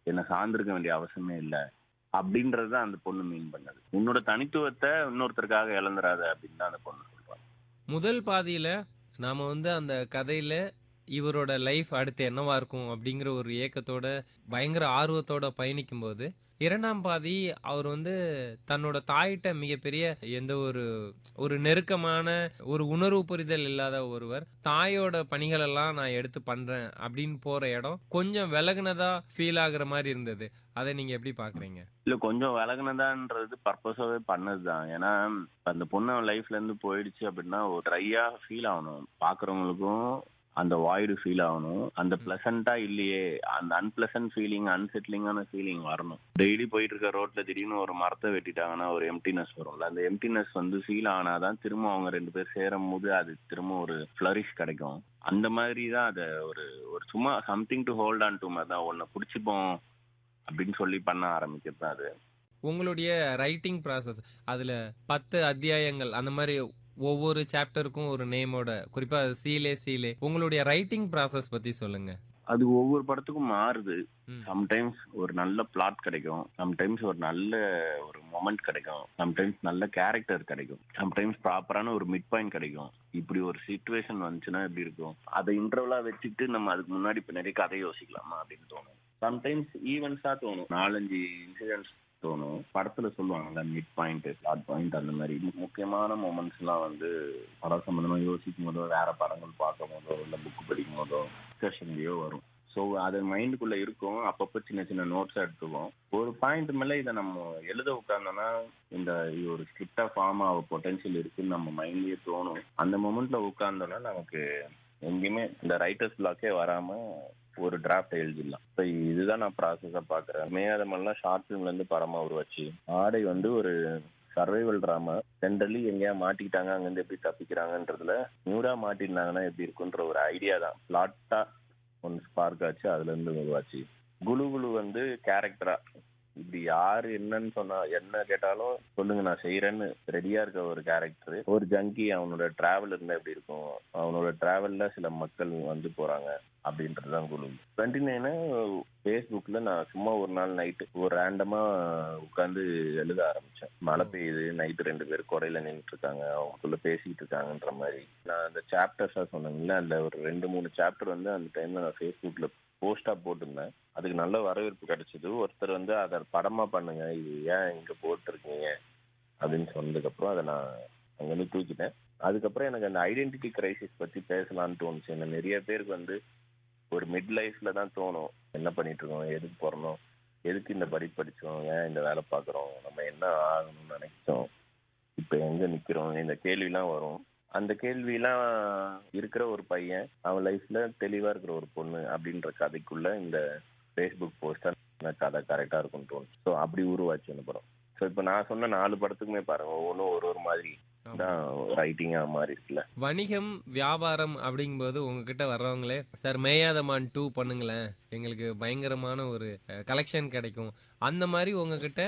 என்னை சார்ந்திருக்க வேண்டிய அவசியமே இல்லை அப்படின்றது அந்த பொண்ணு மீன் பண்ணது. உன்னோட தனித்துவத்தை இன்னொருத்தருக்காக இழந்துராத அப்படின்னு தான் அந்த பொண்ணு சொல்றாங்க. முதல் பாதியில நாம அந்த கதையில இவரோட லைஃப் அடுத்து என்னவா இருக்கும் அப்படிங்கிற ஒரு ஏக்கத்தோட பயங்கர ஆர்வத்தோட பயணிக்கும் போது, இரண்டாம் பாதி அவர் தன்னோட தாயிட்ட மிகப்பெரிய எந்த ஒரு ஒரு நெருக்கமான ஒரு உணர்வு புரிதல் இல்லாத ஒருவர் தாயோட பணிகள் எல்லாம் நான் எடுத்து பண்றேன் அப்படின்னு போற இடம் கொஞ்சம் விலகுனதா ஃபீல் ஆகுற மாதிரி இருந்தது. அதை நீங்க எப்படி பாக்குறீங்க? இல்ல கொஞ்சம் விலகுனதான்றது பர்பஸாவே பண்ணதுதான். ஏன்னா அந்த பொண்ணு லைஃப்ல இருந்து போயிடுச்சு அப்படின்னா ஒரு ட்ரையா ஃபீல் ஆகணும், பாக்குறவங்களுக்கும் அந்த வாய்டு ஃபீல் ஆகணும். அந்த பிளசண்டா இல்லையே, அந்த அன்பிளசன்ட் ஃபீலிங், அன்செட்டிலிங்கான ஃபீலிங் வரணும். டெய்லி போயிட்டு இருக்க ரோட்ல திடீர்னு ஒரு மரத்தை வெட்டிட்டாங்கன்னா ஒரு எம்டினஸ் வரும்ல, அந்த எம்டினஸ் ஃபீல் ஆனாதான் திரும்ப அவங்க 2 பேர் சேரும் போது அது திரும்ப ஒரு ஃபிளரிஷ் கிடைக்கும். அந்த மாதிரி தான் அதை ஒரு ஒரு சும்மா something to hold on to மாதிரி தான், ஒன்றை பிடிச்சிப்போம் அப்படின்னு சொல்லி பண்ண ஆரம்பிக்கிறது தான் அது. உங்களுடைய ரைட்டிங் ப்ராசஸ் அதுல 10 அத்தியாயங்கள் அந்த மாதிரி ஒவ்வொரு சாப்டருக்கும் ஒரு நேமோட, குறிப்பா சீலே சீலே, உங்களுடைய ரைட்டிங் ப்ராசஸ் பத்தி சொல்லுங்க. அது ஒவ்வொரு படத்துக்கும் மாறுது. சம்டைம்ஸ் ஒரு நல்ல பிளாட் கிடைக்கும், சம்டைம்ஸ் ஒரு நல்ல ஒரு மொமெண்ட் கிடைக்கும், சம்டைம்ஸ் நல்ல கேரக்டர் கிடைக்கும், சம்டைம்ஸ் ப்ராப்பரான ஒரு மிட் பாயிண்ட் கிடைக்கும். இப்படி ஒரு சிச்சுவேஷன் வந்துச்சுன்னா எப்படி இருக்கும், அதை இன்டர்வலா வச்சுட்டு நம்ம அதுக்கு முன்னாடி பின்னாடி கதை யோசிக்கலாமா அப்படின்னு தோணும். சம்டைம்ஸ் ஈவென்ட்ஸா தோணும், 4-5 இன்சிடென்ட்ஸ் தோணும். படத்துல சொல்லுவாங்கல்ல மிட் பாயிண்ட், ஸ்டார்ட் பாயிண்ட், அந்த மாதிரி முக்கியமான மொமெண்ட்ஸ் எல்லாம் படம் சம்பந்தமா யோசிக்கும் போதோ, வேற படங்கள் பார்க்கும் போதோ, இல்ல புக் படிக்கும் போதோ, டிஸ்கஷன்லயோ வரும். ஸோ அது மைண்டுக்குள்ள இருக்கும். அப்பப்போ சின்ன சின்ன நோட்ஸ் எடுத்துக்குவோம். ஒரு பாயிண்ட் மேல இதை நம்ம எழுத உட்கார்ந்தோம்னா இந்த ஒரு ஸ்ட்ரிக்டா ஃபார்ம் ஆக பொட்டன்ஷியல் இருக்குன்னு நம்ம மைண்ட்லயே தோணும். அந்த மொமெண்ட்ல உட்கார்ந்தோம்னா நமக்கு எங்கேயுமே இந்த ரைட்டர்ஸ் பிளாக்கே வராம ஒரு டிராஃப்ட் எழுதிடலாம். இப்போ இதுதான் நான் ப்ராசஸா பாக்குறேன். மேயாதமெல்லாம் ஷார்ட் ஃபிலிம்ல இருந்து படமா உருவாச்சு. ஆடை ஒரு சர்வைவல் டிராமா. ஜென்ரலி எங்கேயா மாட்டிக்கிட்டாங்க, அங்கிருந்து எப்படி தப்பிக்கிறாங்கன்றதுல நியூடா மாட்டிருந்தாங்கன்னா எப்படி இருக்குன்ற ஒரு ஐடியா தான் பிளாட்டா ஒன்று ஸ்பார்க் ஆச்சு, அதுல இருந்து உருவாச்சு. குலு குலு கேரக்டரா இப்படி யாரு என்னன்னு சொன்னா என்ன கேட்டாலும் சொல்லுங்க நான் செய்யறேன்னு ரெடியா இருக்க ஒரு கேரக்டர். ஒரு ஜங்கி அவனோட டிராவல் இருந்தா எப்படி இருக்கும், அவனோட டிராவல்ல சில மக்கள் போறாங்க அப்படின்றதுதான் குழு. 29 ஃபேஸ்புக்ல நான் சும்மா ஒரு நாள் நைட்டு ஒரு ரேண்டமா உட்காந்து எழுத ஆரம்பிச்சேன். மழை பெய்யுது, நைட்டு 2 பேர் கொடையில நின்றுட்டு இருக்காங்க, அவங்களுக்குள்ள பேசிக்கிட்டு இருக்காங்கன்ற மாதிரி. நான் அந்த சாப்டர்ஸா சொன்னேன்ல, அந்த ஒரு 2-3 சாப்டர் அந்த டைம்ல நான் ஃபேஸ்புக்ல போஸ்டா போட்டிருந்தேன். அதுக்கு நல்ல வரவேற்பு கிடைச்சது. ஒருத்தர் அதை படமா பண்ணுங்க, இது ஏன் இங்க போட்டிருக்கீங்க அப்படின்னு சொன்னதுக்கு அப்புறம் அதை நான் அங்கிருந்து தூக்கிட்டேன். அதுக்கப்புறம் எனக்கு அந்த ஐடென்டிட்டி கிரைசிஸ் பத்தி பேசலாம்னு தோணுச்சு. என்ன நிறைய பேருக்கு ஒரு மிட் லைஃப்ல தான் தோணும், என்ன பண்ணிட்டு இருக்கோம், எதுக்கு பிறந்தோம், எதுக்கு இந்த படிப்பு படிச்சோம், ஏன் இந்த வேலை பார்க்குறோம், நம்ம என்ன ஆகணும்னு நினைச்சோம், இப்ப எங்க நிக்கிறோம், இந்த கேள்விலாம் வரும். அந்த கேள்வியெல்லாம் இருக்கிற ஒரு பையன் அவன் லைஃப்ல தெளிவா இருக்கிற ஒரு பொண்ணு அப்படின்ற கதைக்குள்ள இந்த ஃபேஸ்புக் போஸ்டா கதை கரெக்டா இருக்கும்னு தோணும். ஸோ அப்படி உருவாச்சு அந்த படம். ஸோ இப்போ நான் சொன்ன 4 படத்துக்குமே பாருங்க, ஒவ்வொன்றும் ஒரு மாதிரி தான் ரைட்டிங்கா மாறி இருக்குல்ல. வணிகம் வியாபாரம் அப்படிங்கும்போது உங்ககிட்ட வர்றவங்களே சார் மேயாதமான் 2 பண்ணுங்களேன், எங்களுக்கு பயங்கரமான ஒரு கலெக்ஷன் கிடைக்கும், அந்த மாதிரி உங்ககிட்ட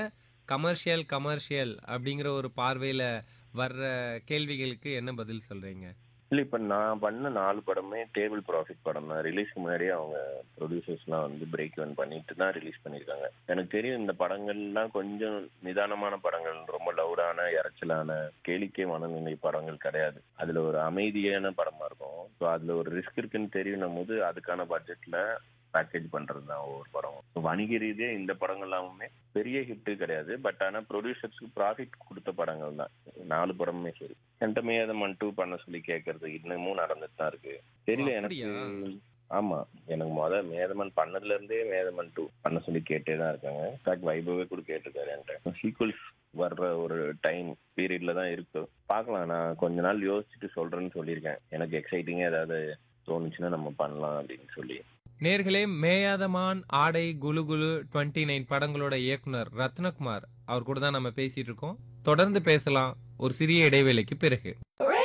கமர்ஷியல் அப்படிங்கிற ஒரு பார்வையில வர்ற கேள்விகளுக்கு என்ன பதில் சொல்றீங்க? இல்லை, இப்போ நான் பண்ண 4 படமே டேபிள் ப்ராஃபிட் படம் தான். ரிலீஸ்க்கு முன்னாடியே அவங்க ப்ரொடியூசர்ஸ்லாம் பிரேக் இவன் பண்ணிட்டு தான் ரிலீஸ் பண்ணியிருக்காங்க. எனக்கு தெரியும் இந்த படங்கள்லாம் கொஞ்சம் நிதானமான படங்கள், ரொம்ப லவுடான இறைச்சலான கேளிக்கை மனநிலை படங்கள் கிடையாது. அதுல ஒரு அமைதியான படமா இருக்கும். ஸோ அதுல ஒரு ரிஸ்க் இருக்குன்னு தெரியும் போது அதுக்கான பட்ஜெட்ல பேக்கேஜ் பண்றது தான் ஒவ்வொரு படம். வணிக ரீதியா இந்த படங்கள்லாமே பெரிய ஹிட் கிடையாது. பட் ஆனா ப்ரொடியூசர்ஸ்க்கு ப்ராஃபிட் கொடுத்த படங்கள் தான் 4 படமுமே. சரி, மேயாதமான் 2 பண்ண சொல்லி கேட்கறது இன்னமும் நடந்துட்டு தான் இருக்கு. தெரியல எனக்கு. ஆமா, எனக்கு மேயாதமான் பண்ணதுல இருந்தே மேயாதமான் 2 பண்ண சொல்லி கேட்டே தான் இருக்காங்க. இன்ஃபேக்ட் வைபவே கூட கேட்டிருக்காரு என்கிட்ட. சீக்வல்ஸ் வர்ற ஒரு டைம் பீரியட்ல தான் இருக்கு, பார்க்கலாம். நான் கொஞ்ச நாள் யோசிச்சுட்டு சொல்றேன்னு சொல்லியிருக்கேன். எனக்கு எக்ஸைட்டிங்கா ஏதாவது தோணுச்சுன்னா நம்ம பண்ணலாம் அப்படின்னு சொல்லி. நேர்களே, மேயாதமான், ஆடை, குலு குலு, 29 படங்களோட இயக்குனர் ரத்னகுமார் அவர் கூட தான் நம்ம பேசிட்டு இருக்கோம். தொடர்ந்து பேசலாம் ஒரு சிறிய இடைவேளைக்கு பிறகு.